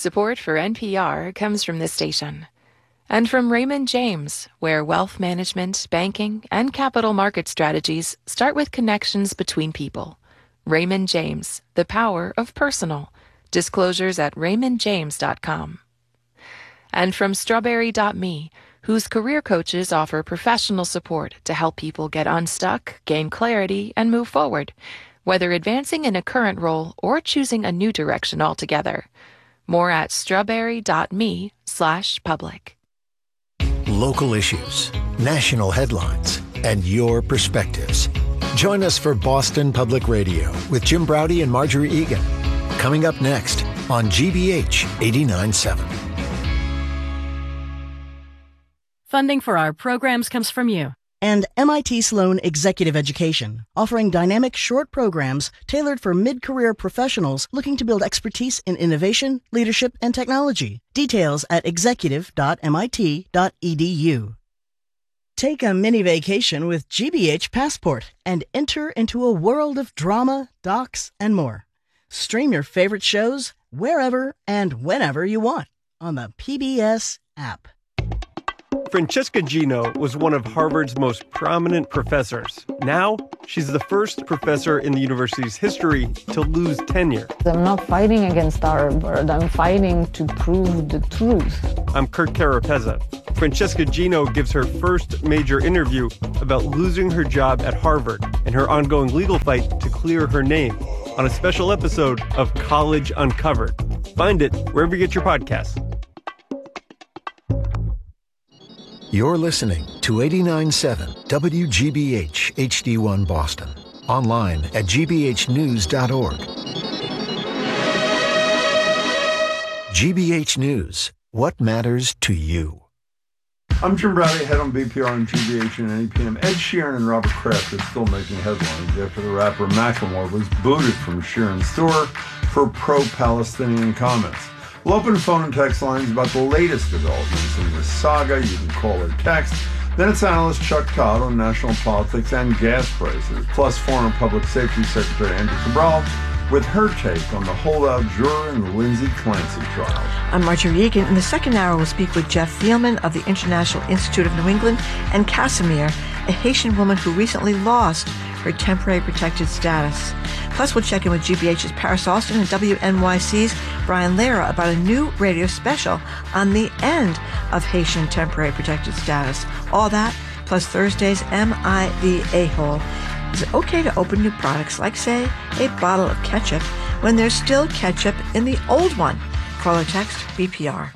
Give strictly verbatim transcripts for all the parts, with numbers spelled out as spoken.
Support for N P R comes from this station. And from Raymond James, where wealth management, banking, and capital market strategies start with connections between people. Raymond James, the power of personal. Disclosures at raymond james dot com. And from strawberry dot me, whose career coaches offer professional support to help people get unstuck, gain clarity, and move forward, whether advancing in a current role or choosing a new direction altogether. More at strawberry dot me slash public. Local issues, national headlines, and your perspectives. Join us for Boston Public Radio with Jim Braude and Marjorie Egan. Coming up next on G B H eighty-nine point seven. Funding for our programs comes from you. And M I T Sloan Executive Education, offering dynamic short programs tailored for mid-career professionals looking to build expertise in innovation, leadership, and technology. Details at executive dot m i t dot e d u. Take a mini vacation with G B H Passport and enter into a world of drama, docs, and more. Stream your favorite shows wherever and whenever you want on the P B S app. Francesca Gino was one of Harvard's most prominent professors. Now, she's the first professor in the university's history to lose tenure. I'm not fighting against Harvard. I'm fighting to prove the truth. I'm Kurt Carapezza. Francesca Gino gives her first major interview about losing her job at Harvard and her ongoing legal fight to clear her name on a special episode of College Uncovered. Find it wherever you get your podcasts. You're listening to eighty-nine point seven W G B H H D one Boston. Online at g b h news dot org. G B H News. What matters to you? I'm Jim Braude, head on B P R and G B H and N E P M. Ed Sheeran and Robert Kraft are still making headlines after the rapper Macklemore was booted from Sheeran's tour for pro-Palestinian comments. We'll open phone and text lines about the latest developments in this saga. You can call or text. Then it's analyst Chuck Todd on national politics and gas prices, plus former Public Safety Secretary Andrew Cabral with her take on the holdout juror in the Lindsay Clancy trial. I'm Marjorie Egan. In the second hour, we'll speak with Jeff Thielman of the International Institute of New England and Casimir, a Haitian woman who recently lost her temporary protected status. Plus, we'll check in with G B H's Paris Austin and W N Y C's Brian Lehrer about a new radio special on the end of Haitian temporary protected status. All that, plus Thursday's M I the A-hole. Is it okay to open new products like, say, a bottle of ketchup when there's still ketchup in the old one? Call or text B P R.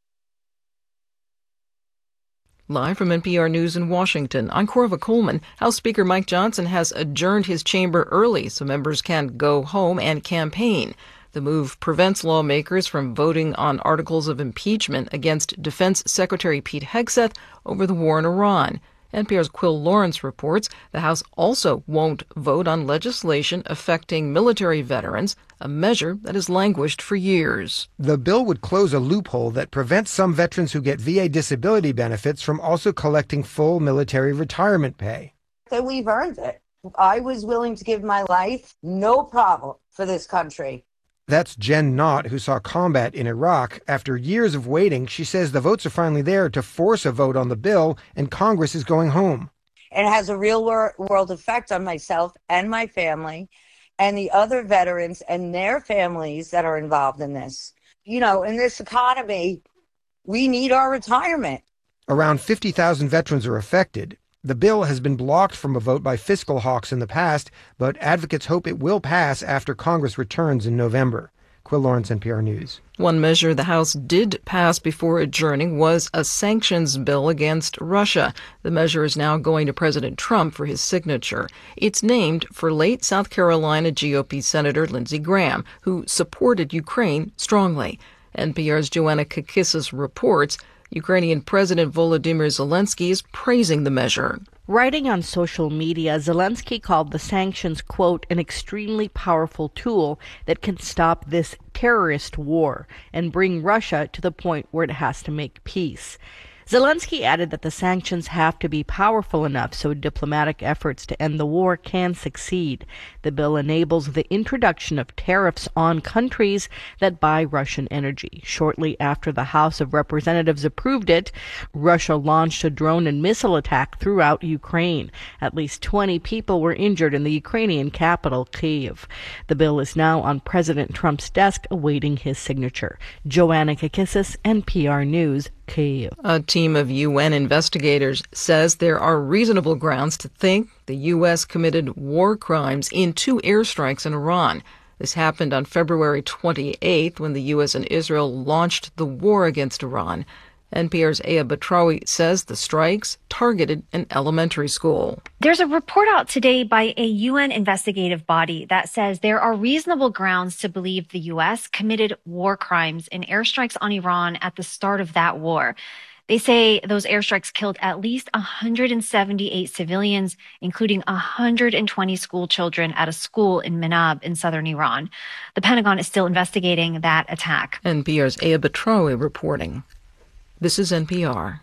Live from N P R News in Washington, I'm Corva Coleman. House Speaker Mike Johnson has adjourned his chamber early so members can go home and campaign. The move prevents lawmakers from voting on articles of impeachment against Defense Secretary Pete Hegseth over the war in Iran. N P R's Quill Lawrence reports the House also won't vote on legislation affecting military veterans, a measure that has languished for years. The bill would close a loophole that prevents some veterans who get V A disability benefits from also collecting full military retirement pay. That we've earned it. I was willing to give my life, no problem, for this country. That's Jen Knott, who saw combat in Iraq. After years of waiting, she says the votes are finally there to force a vote on the bill, and Congress is going home. It has a real world effect on myself and my family and the other veterans and their families that are involved in this. You know, in this economy, we need our retirement. Around fifty thousand veterans are affected. The bill has been blocked from a vote by fiscal hawks in the past, but advocates hope it will pass after Congress returns in November. Quill Lawrence, N P R News. One measure the House did pass before adjourning was a sanctions bill against Russia. The measure is now going to President Trump for his signature. It's named for late South Carolina G O P Senator Lindsey Graham, who supported Ukraine strongly. N P R's Joanna Kakissis reports Ukrainian President Volodymyr Zelensky is praising the measure. Writing on social media, Zelensky called the sanctions, quote, an extremely powerful tool that can stop this terrorist war and bring Russia to the point where it has to make peace. Zelensky added that the sanctions have to be powerful enough so diplomatic efforts to end the war can succeed. The bill enables the introduction of tariffs on countries that buy Russian energy. Shortly after the House of Representatives approved it, Russia launched a drone and missile attack throughout Ukraine. At least twenty people were injured in the Ukrainian capital, Kyiv. The bill is now on President Trump's desk awaiting his signature. Joanna Kakissis, N P R News, Kyiv. A team of U N investigators says there are reasonable grounds to think the U S committed war crimes in two airstrikes in Iran. This happened on February twenty-eighth when the U S and Israel launched the war against Iran. N P R's Aya Batrawi says the strikes targeted an elementary school. There's a report out today by a U N investigative body that says there are reasonable grounds to believe the U S committed war crimes in airstrikes on Iran at the start of that war. They say those airstrikes killed at least one hundred seventy-eight civilians, including one hundred twenty school children at a school in Manab in southern Iran. The Pentagon is still investigating that attack. N P R's Aya Batrawi reporting. This is N P R.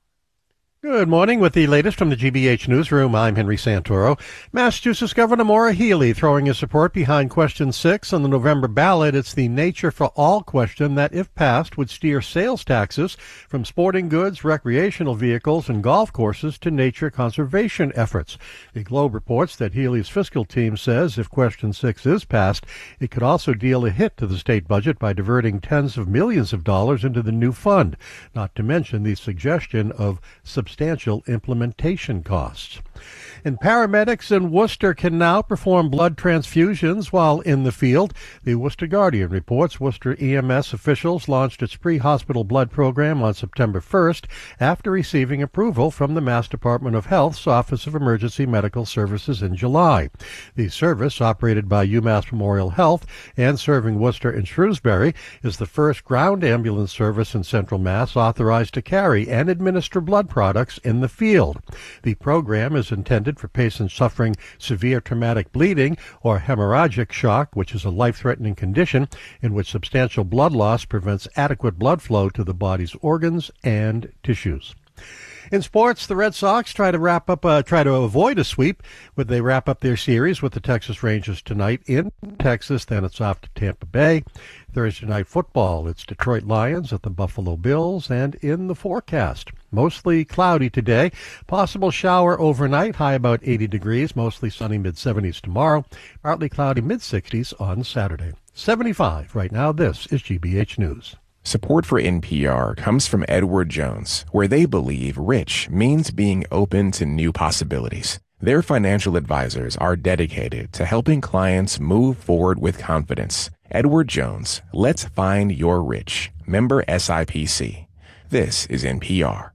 Good morning. With the latest from the G B H newsroom, I'm Henry Santoro. Massachusetts Governor Maura Healey throwing his support behind question six on the November ballot. It's the Nature for All question that, if passed, would steer sales taxes from sporting goods, recreational vehicles, and golf courses to nature conservation efforts. The Globe reports that Healey's fiscal team says if question six is passed, it could also deal a hit to the state budget by diverting tens of millions of dollars into the new fund, not to mention the suggestion of substantial substantial implementation costs. And paramedics in Worcester can now perform blood transfusions while in the field. The Worcester Guardian reports Worcester E M S officials launched its pre-hospital blood program on September first after receiving approval from the Mass Department of Health's Office of Emergency Medical Services in July. The service, operated by UMass Memorial Health and serving Worcester and Shrewsbury, is the first ground ambulance service in Central Mass authorized to carry and administer blood products in the field. The program is intended for patients suffering severe traumatic bleeding or hemorrhagic shock, which is a life-threatening condition in which substantial blood loss prevents adequate blood flow to the body's organs and tissues. In sports, the Red Sox try to wrap up, uh, try to avoid a sweep, but they wrap up their series with the Texas Rangers tonight in Texas. Then it's off to Tampa Bay. Thursday night football, it's Detroit Lions at the Buffalo Bills, and in the forecast, mostly cloudy today, possible shower overnight, high about eighty degrees, mostly sunny mid-seventies tomorrow, partly cloudy mid-sixties on Saturday. seventy-five right now. This is G B H News. Support for N P R comes from Edward Jones, where they believe rich means being open to new possibilities. Their financial advisors are dedicated to helping clients move forward with confidence. Edward Jones, let's find your rich. Member S I P C. This is N P R.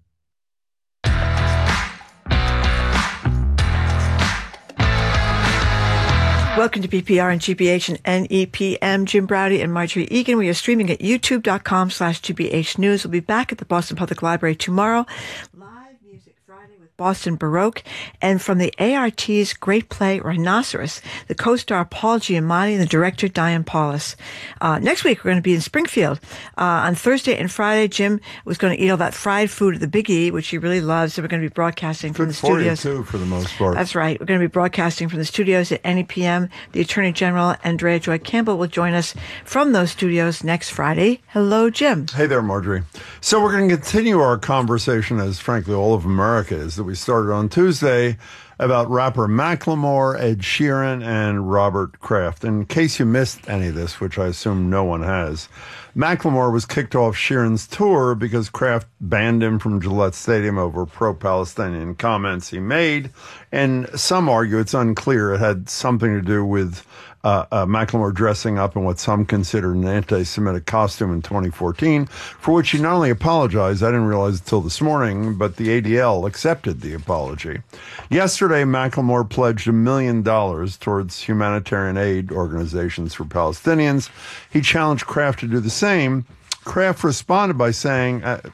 Welcome to B P R and G B H and N E P M. Jim Braude and Marjorie Egan. We are streaming at youtube.com slash GBH News. We'll be back at the Boston Public Library tomorrow. Live music Friday with Boston Baroque. And from the A R T's great play Rhinoceros, the co-star Paul Giamatti and the director Diane Paulus. Uh, next week, we're going to be in Springfield. Uh, on Thursday and Friday, Jim was going to eat all that fried food at the Big E, which he really loves. So we're going to be broadcasting Good from the for studios. You too, for the most part. That's right. We're going to be broadcasting from the studios at N E P M. The Attorney General, Andrea Joy Campbell, will join us from those studios next Friday. Hello, Jim. Hey there, Marjorie. So we're going to continue our conversation, as frankly all of America is, that we started on Tuesday, about rapper Macklemore, Ed Sheeran, and Robert Kraft. In case you missed any of this, which I assume no one has, Macklemore was kicked off Sheeran's tour because Kraft banned him from Gillette Stadium over pro-Palestinian comments he made. And some argue it's unclear it had something to do with uh, uh, Macklemore dressing up in what some considered an anti-Semitic costume in twenty fourteen, for which he not only apologized, I didn't realize it till this morning, but the A D L accepted the apology. Yesterday, Macklemore pledged a million dollars towards humanitarian aid organizations for Palestinians. He challenged Kraft to do the same. Kraft responded by saying, uh,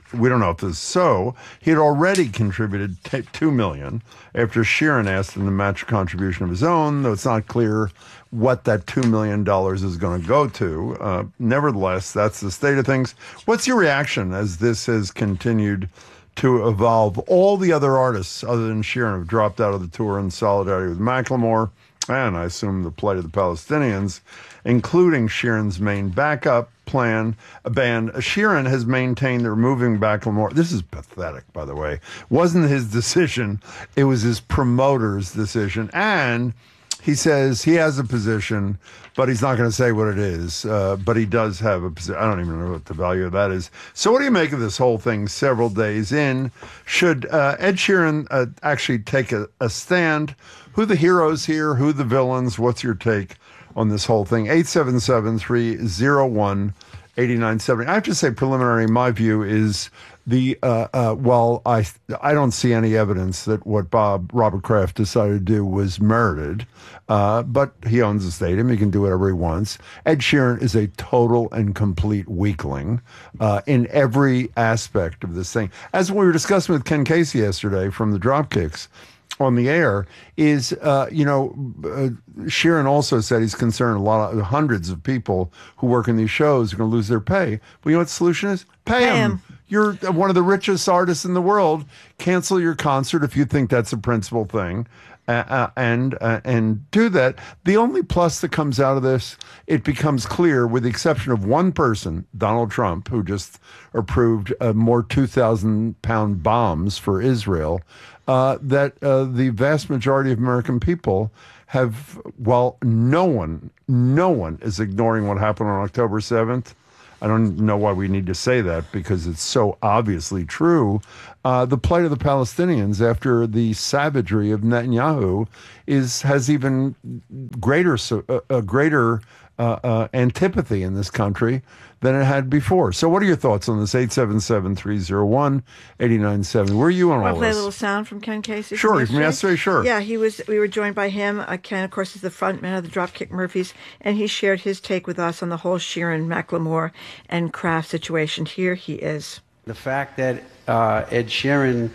we don't know if this is so. He had already contributed t- two million dollars after Sheeran asked him to match a contribution of his own, though it's not clear what that two million dollars is going to go to. Uh, nevertheless, that's the state of things. What's your reaction as this has continued to evolve? All the other artists other than Sheeran have dropped out of the tour in solidarity with Macklemore, and I assume the plight of the Palestinians, including Sheeran's main backup plan, a band. Sheeran has maintained they're moving Macklemore. This is pathetic, by the way. Wasn't his decision. It was his promoter's decision. And he says he has a position, but he's not going to say what it is. Uh, but he does have a position. I don't even know what the value of that is. So what do you make of this whole thing several days in? Should uh, Ed Sheeran uh, actually take a, a stand? Who the heroes here? Who the villains? What's your take on this whole thing? eight seven seven, three oh one, eight nine seven oh. I have to say, preliminary, my view is the, uh, uh, well, I I don't see any evidence that what Bob Robert Kraft decided to do was merited, uh, but he owns the stadium. He can do whatever he wants. Ed Sheeran is a total and complete weakling uh, in every aspect of this thing. As we were discussing with Ken Casey yesterday from the Dropkicks on the air, is, uh, you know, uh, Sheeran also said he's concerned a lot of hundreds of people who work in these shows are going to lose their pay. Well, you know what the solution is? Pay, pay them. You're one of the richest artists in the world. Cancel your concert if you think that's a principal thing. Uh, uh, and uh, and do that. The only plus that comes out of this, it becomes clear, with the exception of one person, Donald Trump, who just approved uh, more two thousand pound bombs for Israel, uh, that uh, the vast majority of American people have, well, no one, no one is ignoring what happened on October seventh. I don't know why we need to say that because it's so obviously true. Uh, the plight of the Palestinians after the savagery of Netanyahu is has even greater uh, a greater uh, uh, antipathy in this country than it had before. So what are your thoughts on this? eight seven seven, three oh one, eight nine seven oh. Where are you on all this? Want to play a little sound from Ken Casey? Sure, from yesterday, sure. Yeah, he was. We were joined by him. Uh, Ken, of course, is the front man of the Dropkick Murphys, and he shared his take with us on the whole Sheeran, Macklemore, and Kraft situation. Here he is. The fact that uh, Ed Sheeran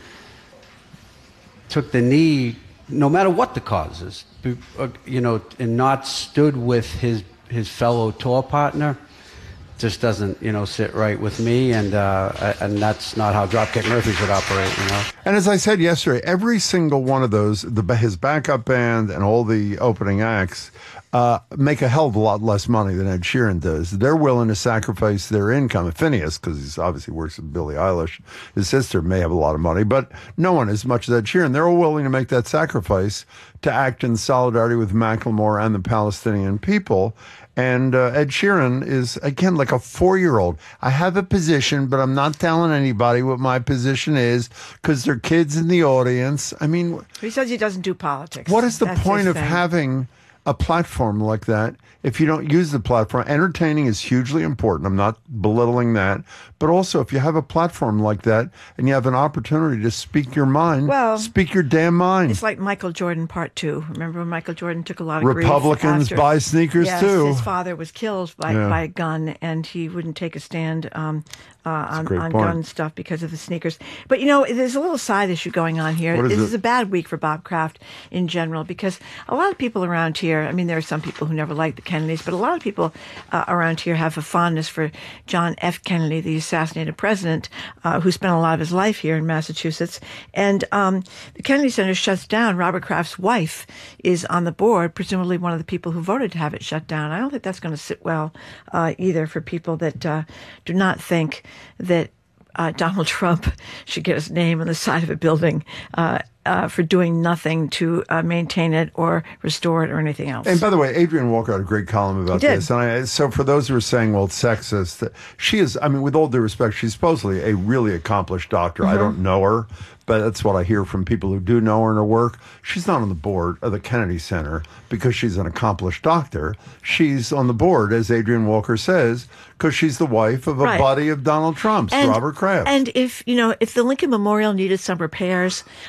took the knee, no matter what the cause is, you know, and not stood with his his fellow tour partner, just doesn't, you know, sit right with me, and uh, and that's not how Dropkick Murphys would operate, you know. And as I said yesterday, every single one of those, the his backup band and all the opening acts, uh, make a hell of a lot less money than Ed Sheeran does. They're willing to sacrifice their income. Phineas, because he obviously works with Billie Eilish, his sister may have a lot of money, but no one as much as Ed Sheeran. They're all willing to make that sacrifice to act in solidarity with Macklemore and the Palestinian people. And uh, Ed Sheeran is, again, like a four-year-old. I have a position, but I'm not telling anybody what my position is because there are kids in the audience. I mean... He says he doesn't do politics. What is the That's point of thing. having a platform like that if you don't use the platform? Entertaining is hugely important. I'm not belittling that. But also, if you have a platform like that and you have an opportunity to speak your mind, well, speak your damn mind. It's like Michael Jordan Part Two. Remember when Michael Jordan took a lot of Republicans grief after, buy sneakers yes, too. His father was killed by, yeah. by a gun, and he wouldn't take a stand um, uh, on, on gun stuff because of the sneakers. But, you know, there's a little side issue going on here. What is this it? is a bad week for Bob Kraft in general because a lot of people around here, I mean, there are some people who never liked the Kennedys, but a lot of people uh, around here have a fondness for John F. Kennedy, the assassinated president, uh, who spent a lot of his life here in Massachusetts. And um, the Kennedy Center shuts down. Robert Kraft's wife is on the board, presumably one of the people who voted to have it shut down. I don't think that's going to sit well uh, either for people that uh, do not think that uh, Donald Trump should get his name on the side of a building uh, uh, for doing nothing to uh, maintain it or restore it or anything else. And by the way, Adrienne Walker had a great column about He did. this. And I, so for those who are saying, well, it's sexist, she is, I mean, with all due respect, she's supposedly a really accomplished doctor. Mm-hmm. I don't know her, but that's what I hear from people who do know her and her work. She's not on the board of the Kennedy Center because she's an accomplished doctor. She's on the board, as Adrienne Walker says, because she's the wife of a Right. buddy of Donald Trump's, And- Robert Kraft. And if, you know, if the Lincoln Memorial needed some repairs, I don't think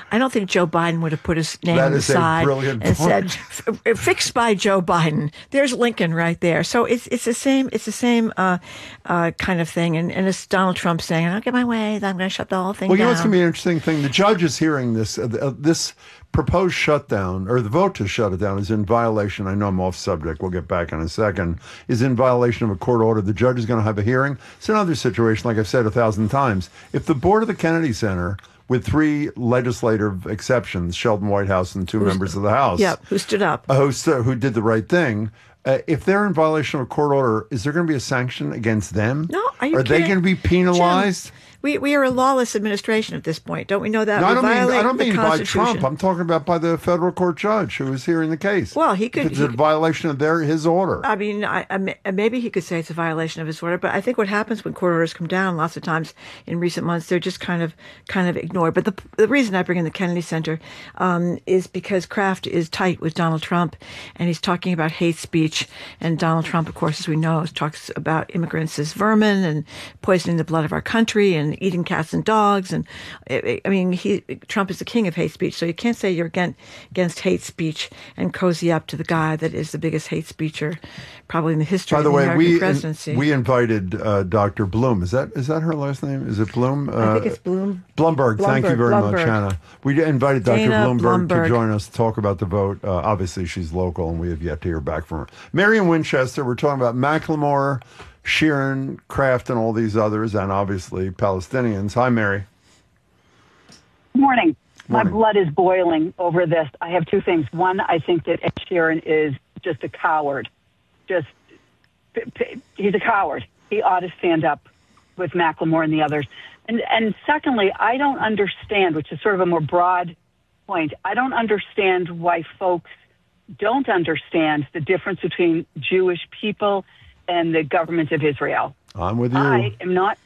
think Joe Biden would have put his name That on the is a side brilliant and point. said, F- "Fixed by Joe Biden." There's Lincoln right there. So it's it's the same it's the same uh, uh, kind of thing. And, and it's Donald Trump saying, "I'll get my way. I'm going to shut the whole thing Well, you down." know what's going to be an interesting thing? The judge is hearing this. Uh, uh, this proposed shutdown, or the vote to shut it down, is in violation. I know I'm off subject. We'll get back in a second. Is in violation of a court order. The judge is going to have a hearing. It's another situation, like I've said a thousand times. If the board of the Kennedy Center, with three legislative exceptions, Sheldon Whitehouse and two Who's- members of the House, Yeah, who stood up. uh, who, st- who did the right thing, uh, if they're in violation of a court order, is there going to be a sanction against them? No, are you Are they kidding? going to be penalized? Jim, we we are a lawless administration at this point. Don't we know that? No, we I don't mean violate I don't the mean by Constitution. Trump. I'm talking about by the federal court judge who is hearing the case. Well, he could- If it's a he- violation of their his order. I mean, I, I, may- maybe he could say it's a violation of his order, but I think what happens when court orders come down, lots of times in recent months, they're just kind of kind of ignored. But the the reason I bring in the Kennedy Center um, is because Kraft is tight with Donald Trump, and he's talking about hate speech. And Donald Trump, of course, as we know, talks about immigrants as vermin and poisoning the blood of our country and eating cats and dogs. And I I mean, he Trump is the king of hate speech, so you can't say you're against against hate speech and cozy up to the guy that is the biggest hate speecher probably in the history By the of the way, American we presidency. we invited uh, Doctor Bloom. Is that is that her last name? Is it Bloom? Uh, I think it's Bloom. Blumberg. Thank you Blumberg, very much, Blumberg. Hannah. We invited Doctor Dana Bloomberg to Blumberg. join us to talk about the vote. Uh, obviously, she's local, and we have yet to hear back from her. Marion Winchester. We're talking about Macklemore, Sheeran, Kraft, and all these others, and obviously Palestinians. Hi, Mary. Morning. My Morning. blood is boiling over this. I have two things. One, I think that Ed Sheeran is just a coward. Just, p- p- he's a coward. He ought to stand up with Macklemore and the others. And, and secondly, I don't understand, which is sort of a more broad point, I don't understand why folks don't understand the difference between Jewish people and the government of Israel. I'm with you. I am not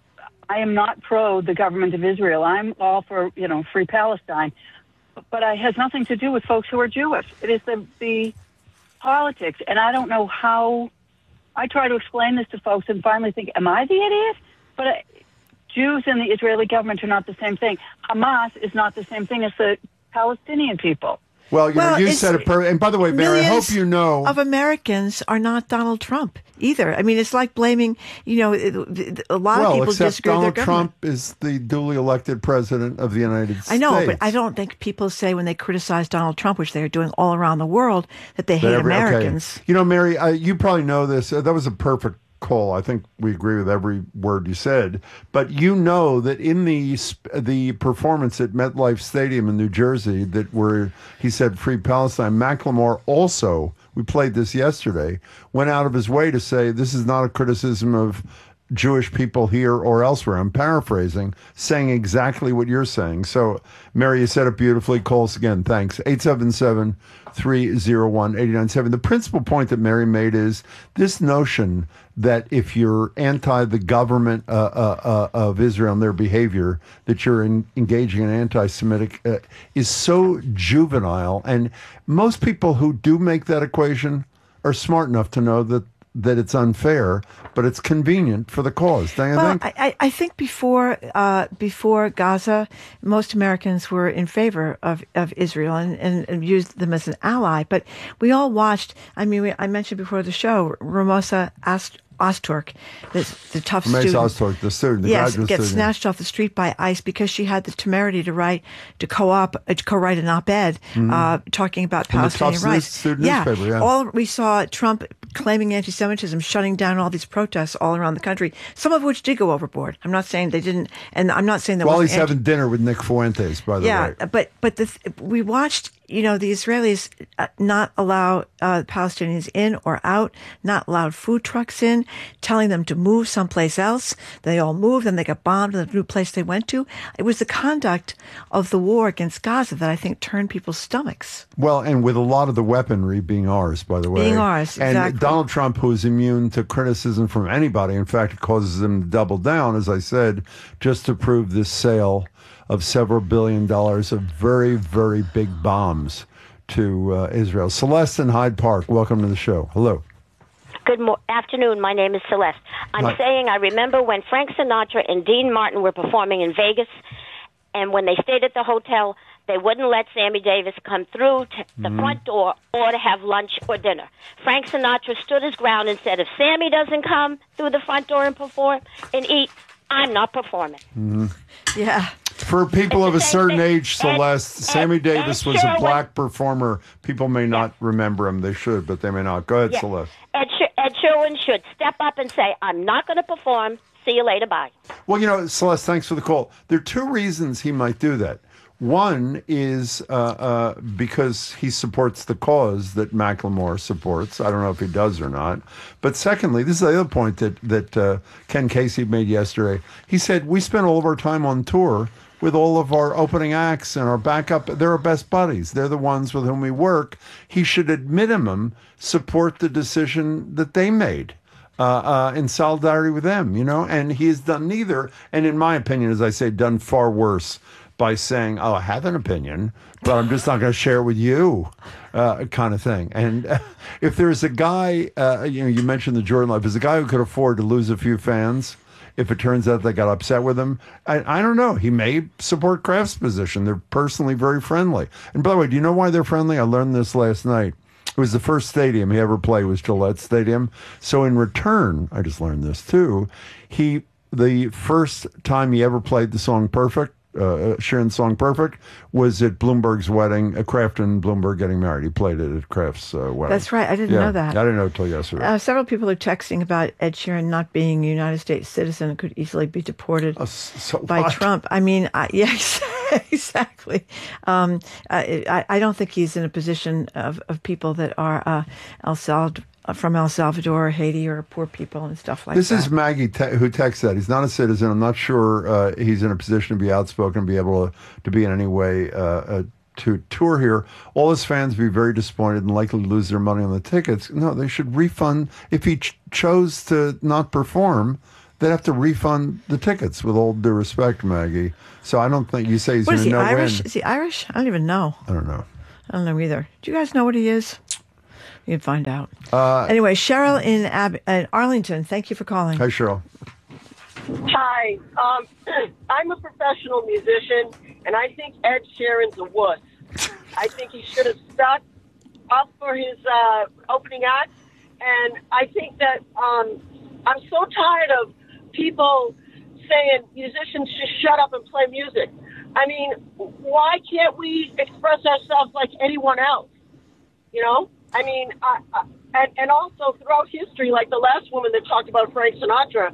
I am not pro the government of Israel. I'm all for, you know, free Palestine. But it has nothing to do with folks who are Jewish. It is the, the politics. And I don't know how I try to explain this to folks and finally think, am I the idiot? But uh, Jews and the Israeli government are not the same thing. Hamas is not the same thing as the Palestinian people. Well, you Well, know, you it's- said it perfect. And by the way, Mary, I hope Millions you know. of Americans are not Donald Trump either. I mean, it's like blaming, you know, it- it- a lot well, of people except disagree with Donald their government. Trump is the duly elected president of the United States. I know, but I don't think people say when they criticize Donald Trump, which they are doing all around the world, that they That hate every- okay. Americans. You know, Mary, uh, you probably know this. Uh, that was a perfect call. I think we agree with every word you said. But you know that in the sp- the performance at MetLife Stadium in New Jersey, that where he said "Free Palestine," Macklemore also, we played this yesterday, went out of his way to say this is not a criticism of Jewish people here or elsewhere. I'm paraphrasing, saying exactly what you're saying. So, Mary, you said it beautifully. Call us again. Thanks. eight seven seven, three oh one, eight nine seven. The principal point that Mary made is this notion that if you're anti the government uh, uh, uh, of Israel and their behavior, that you're in, engaging in anti-Semitic uh, is so juvenile. And most people who do make that equation are smart enough to know that that it's unfair, but it's convenient for the cause. Don't you Well, think? I, I I think before uh, before Gaza, most Americans were in favor of, of Israel and, and, and used them as an ally. But we all watched. I mean, we, I mentioned before the show, Ramosa Ast- Osturk, the, the tough Mace student. Osturk, the student, the yes, graduate gets student. snatched off the street by ICE because she had the temerity to write to co-op uh, to co-write an op-ed Mhm. uh, talking about In the Palestinian tough rights. student yeah, newspaper, yeah. all we saw Trump claiming anti-Semitism, shutting down all these protests all around the country. Some of which did go overboard. I'm not saying they didn't, and I'm not saying that. While wasn't he's anti- having dinner with Nick Fuentes, by the yeah, way. but but the th- we watched, you know, the Israelis uh, not allow uh, Palestinians in or out, not allowed food trucks in, telling them to move someplace else. They all moved, and they got bombed in the new place they went to. It was the conduct of the war against Gaza that I think turned people's stomachs. Well, and with a lot of the weaponry being ours, by the way. Being ours, And exactly. Donald Trump, who is immune to criticism from anybody, in fact, it causes him to double down, as I said, just to prove this sale of several billion dollars of very, very big bombs to uh, Israel. Celeste in Hyde Park, welcome to the show. Hello. Good mo- afternoon. My name is Celeste. I'm Hi. saying I remember when Frank Sinatra and Dean Martin were performing in Vegas, and when they stayed at the hotel, They wouldn't let Sammy Davis come through to the Mhm. front door or to have lunch or dinner. Frank Sinatra stood his ground and said, if Sammy doesn't come through the front door and perform and eat, I'm not performing. Mhm. Yeah. For people of a certain age, Celeste, Sammy Davis Ed was a Sheeran black performer. People may not remember him. They should, but they may not. Go ahead, Yeah. Celeste. Ed, Sh- Ed Sheeran should step up and say, I'm not going to perform. See you later. Bye. Well, you know, Celeste, thanks for the call. There are two reasons he might do that. One is uh, uh, because he supports the cause that Macklemore supports. I don't know if he does or not. But secondly, this is the other point that, that uh, Ken Casey made yesterday. He said, we spend all of our time on tour with all of our opening acts and our backup. They're our best buddies. They're the ones with whom we work. He should, at minimum, support the decision that they made. Uh, uh, in solidarity with them, you know, and he has done neither. And in my opinion, as I say, done far worse by saying, oh, I have an opinion, but I'm just not going to share it with you, uh, kind of thing. And uh, if there's a guy, uh, you know, you mentioned the Jordan life, there's a guy who could afford to lose a few fans if it turns out they got upset with him. I, I don't know. He may support Kraft's position. They're personally very friendly. And by the way, do you know why they're friendly? I learned this last night. It was the first stadium he ever played was Gillette Stadium. So in return, I just learned this too, he, the first time he ever played the song Perfect, uh, Sharon's song Perfect, was at Bloomberg's wedding, uh, Kraft and Bloomberg getting married. He played it at Kraft's uh, wedding. That's right. I didn't Yeah, know that. I didn't know it till yesterday. Uh, several people are texting about Ed Sheeran not being a United States citizen and could easily be deported so by what? Trump. I mean, I, yeah, exactly. Um, I, I don't think he's in a position of, of people that are uh, El Salvador, from El Salvador or Haiti or poor people and stuff like This that. is Maggie te- who texts that. He's not a citizen. I'm not sure uh, he's in a position to be outspoken and be able to, to be in any way uh, uh, to tour here. All his fans would be very disappointed and likely to lose their money on the tickets. No, they should refund. If he ch- chose to not perform, they'd have to refund the tickets, with all due respect, Maggie. So I don't think you say he's What going is to he, no Irish? win. Is he Irish? I don't even know. I don't know. I don't know either. Do you guys know what he is? You can find out. Uh, anyway, Cheryl in, Ab- in Arlington, thank you for calling. Hi, Cheryl. Hi. Um, I'm a professional musician, and I think Ed Sheeran's a wuss. I think he should have stuck up for his uh, opening act. And I think that um, I'm so tired of people saying musicians should shut up and play music. I mean, why can't we express ourselves like anyone else? You know? I mean, I, I, and, and also throughout history, like the last woman that talked about Frank Sinatra,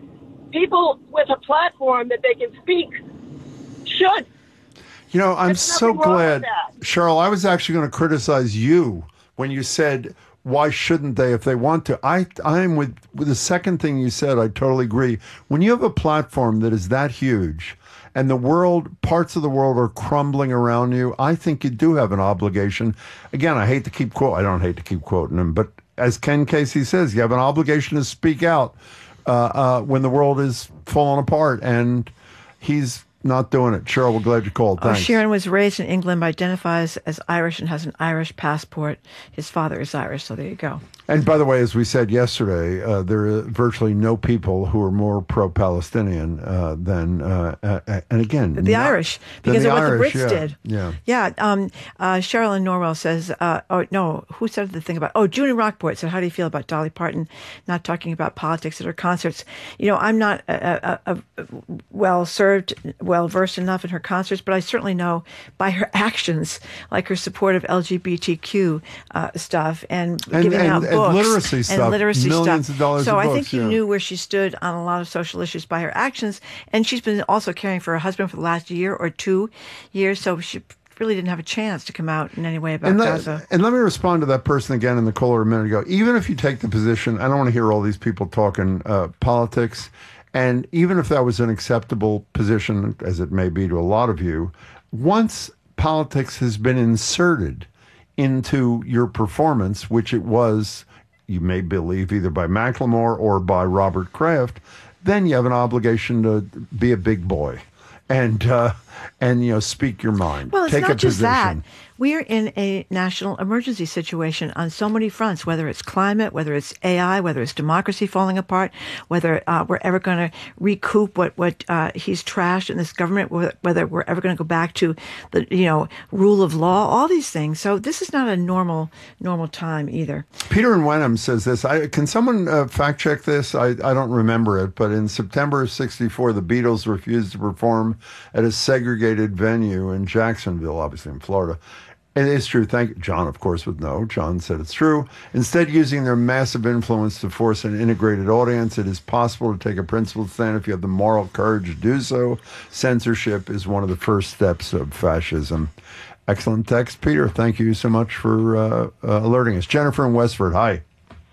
people with a platform that they can speak should. You know, I'm There's so nothing wrong with glad, that. Cheryl, I was actually going to criticize you when you said, why shouldn't they if they want to? I, I'm with, with the second thing you said, I totally agree. When you have a platform that is that huge and the world, parts of the world are crumbling around you, I think you do have an obligation. Again, I hate to keep quote, I don't hate to keep quoting him, but as Ken Casey says, you have an obligation to speak out uh, uh, when the world is falling apart, and he's not doing it. Cheryl, we're glad you called. Oh, Thanks. Sheeran was raised in England, identifies as Irish and has an Irish passport. His father is Irish, so there you go. And by the way, as we said yesterday, uh, there are virtually no people who are more pro-Palestinian uh, than, uh, uh, and again, The not- Irish, than because the of what Irish, the Brits yeah, did. Yeah. Yeah, um, uh, Cheryl in Norwell says, uh, oh, no, who said the thing about, oh, June in Rockport said, how do you feel about Dolly Parton not talking about politics at her concerts? You know, I'm not uh, uh, uh, well-served, well-versed enough in her concerts, but I certainly know by her actions, like her support of L G B T Q uh, stuff and, And- giving and- out and books. literacy and stuff, literacy millions stuff. of dollars so of I books, think you yeah. knew where she stood on a lot of social issues by her actions, and she's been also caring for her husband for the last year or two years, so she really didn't have a chance to come out in any way about And, Gaza. let, and let me respond to that person again in the caller a minute ago. Even if you take the position, I don't want to hear all these people talking uh, politics, and even if that was an acceptable position, as it may be to a lot of you, once politics has been inserted into your performance, which it was, you may believe, either by Macklemore or by Robert Kraft, then you have an obligation to be a big boy and uh, and you know speak your mind. Well, it's Take not a just position. that. We're in a national emergency situation on so many fronts, whether it's climate, whether it's A I, whether it's democracy falling apart, whether uh, we're ever going to recoup what, what uh, he's trashed in this government, whether we're ever going to go back to the, you know, rule of law, all these things. So this is not a normal, normal time either. Peter in Wenham says this. I, can someone uh, fact check this? I, I don't remember it, but in September of sixty-four, the Beatles refused to perform at a segregated venue in Jacksonville, obviously in Florida. And it's true. Thank you. John, of course, would know. John said it's true. Instead, using their massive influence to force an integrated audience, it is possible to take a principled stand if you have the moral courage to do so. Censorship is one of the first steps of fascism. Excellent text, Peter. Thank you so much for uh, uh, alerting us. Jennifer in Westford, hi.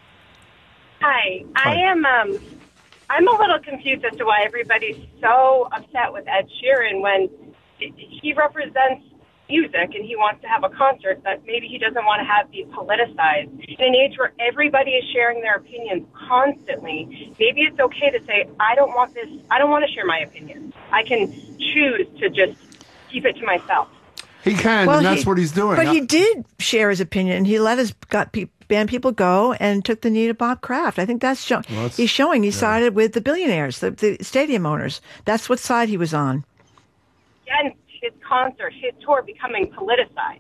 Hi. I am. Um, I'm a little confused as to why everybody's so upset with Ed Sheeran when he represents music and he wants to have a concert that maybe he doesn't want to have be politicized. In an age where everybody is sharing their opinions constantly, maybe it's okay to say, I don't want this, I don't want to share my opinion. I can choose to just keep it to myself. He can, Well, and that's he- what he's doing. But he did share his opinion. He let his got pe- band people go and took the knee to Bob Kraft. I think that's show- Well, that's- he's showing he yeah. sided with the billionaires, the, the stadium owners. That's what side he was on. And his concert, his tour becoming politicized.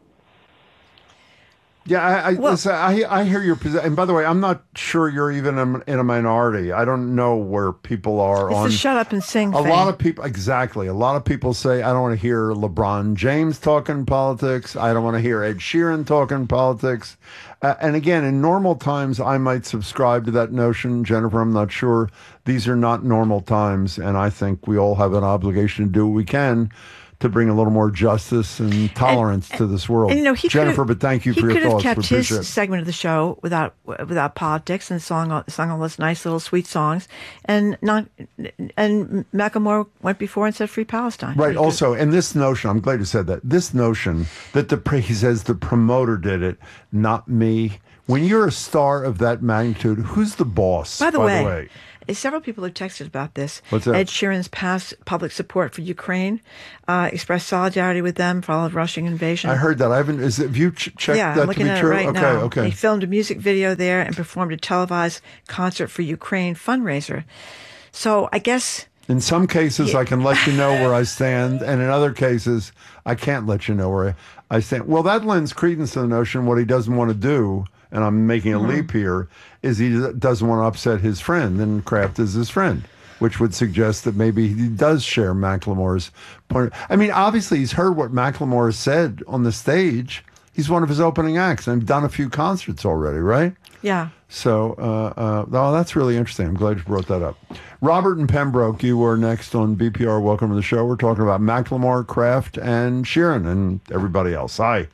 Yeah, I I, listen, I I hear your position. And by the way, I'm not sure you're even in, in a minority. I don't know where people are It's on. the shut up and sing A thing. lot of people, exactly. A lot of people say, I don't want to hear LeBron James talking politics. I don't want to hear Ed Sheeran talking politics. Uh, and again, in normal times, I might subscribe to that notion. Jennifer, I'm not sure. These are not normal times. And I think we all have an obligation to do what we can to bring a little more justice and tolerance to this world. And, you know, he Jennifer, could've- but thank you he for your could have thoughts. kept We his appreciate it. segment of the show without without politics and sung all, sung all those nice little sweet songs, and not and Macklemore went before and said "Free Palestine." Right. Also, and this notion, I'm glad you said that. This notion that the he says the promoter did it, not me. When you're a star of that magnitude, who's the boss? By the way, several people have texted about this. What's that? Ed Sheeran's past public support for Ukraine, uh, expressed solidarity with them for all of Russian invasion. I heard that. I haven't. Is it, have you ch- checked yeah, that I'm to looking be at true? it right okay. now. Okay. He filmed a music video there and performed a televised concert for Ukraine fundraiser. So I guess. In some cases, Yeah. I can let you know where I stand, and in other cases, I can't let you know where I stand. Well, that lends credence to the notion what he doesn't want to do, and I'm making a Mhm. leap here, is he doesn't want to upset his friend, and Kraft is his friend, which would suggest that maybe he does share Macklemore's point. I mean, obviously, he's heard what Macklemore said on the stage. He's one of his opening acts, and done a few concerts already, right? Yeah. So, uh, uh, oh, that's really interesting. I'm glad you brought that up. Robert and Pembroke, you were next on B P R. Welcome to the show. We're talking about Macklemore, Kraft, and Sheeran, and everybody else. Hi.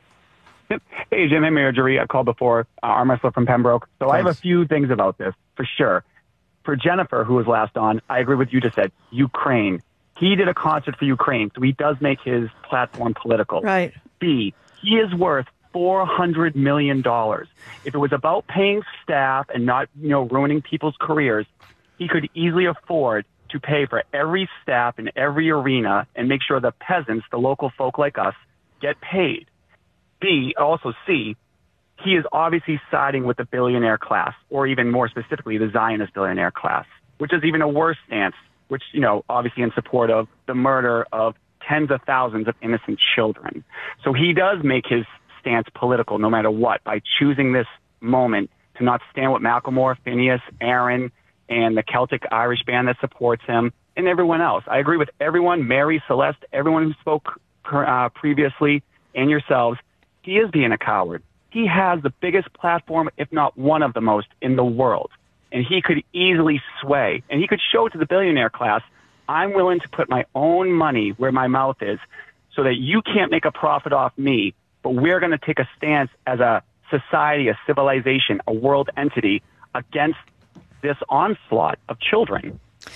Hey, Jim. Hey, Marjorie. I called before. Uh, Arm wrestler from Pembroke. So I have a few things about this, for sure. For Jennifer, who was last on, I agree with you just said, Ukraine. He did a concert for Ukraine, so he does make his platform political. Right. B, he is worth four hundred million dollars. If it was about paying staff and not, you know, ruining people's careers, he could easily afford to pay for every staff in every arena and make sure the peasants, the local folk like us, get paid. B, also C, he is obviously siding with the billionaire class, or even more specifically, the Zionist billionaire class, which is even a worse stance, which, you know, obviously in support of the murder of tens of thousands of innocent children. So he does make his stance political no matter what by choosing this moment to not stand with Macklemore, Phineas, Aaron, and the Celtic Irish band that supports him, and everyone else. I agree with everyone, Mary, Celeste, everyone who spoke uh, previously, and yourselves. He is being a coward. He has the biggest platform, if not one of the most, in the world. And he could easily sway. And he could show to the billionaire class, I'm willing to put my own money where my mouth is so that you can't make a profit off me, but we're going to take a stance as a society, a civilization, a world entity against this onslaught of children.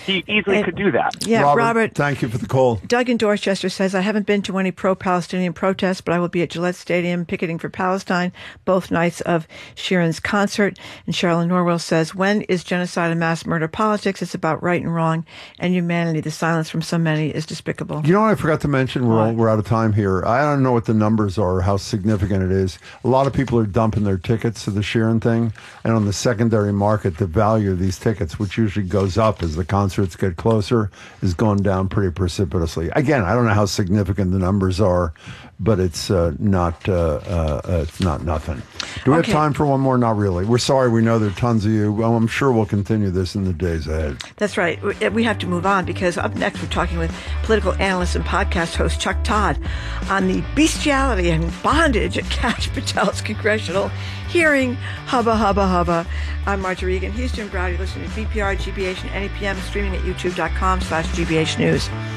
He easily And- could do that. Yeah, Robert, Robert, thank you for the call. Doug in Dorchester says, I haven't been to any pro-Palestinian protests, but I will be at Gillette Stadium picketing for Palestine both nights of Sheeran's concert. And Charlotte Norwell says, when is genocide and mass murder politics? It's about right and wrong and humanity. The silence from so many is despicable. You know what I forgot to mention? We're, all, we're out of time here. I don't know what the numbers are, how significant it is. A lot of people are dumping their tickets to the Sheeran thing. And on the secondary market, the value of these tickets, which usually goes up as the concerts get closer, is going down pretty precipitously. Again, I don't know how significant the numbers are, but it's uh, not uh, uh, it's not nothing. Do we Okay. have time for one more? Not really. We're sorry. We know there are tons of you. Well, I'm sure we'll continue this in the days ahead. That's right. We- We have to move on because up next we're talking with political analyst and podcast host Chuck Todd on the bestiality and bondage at Kash Patel's congressional hearing. Hubba, hubba, hubba. I'm Marjorie Egan. He's Jim Browdy, listening to B P R, G B H, and N E P M, streaming at youtube.com slash GBH News.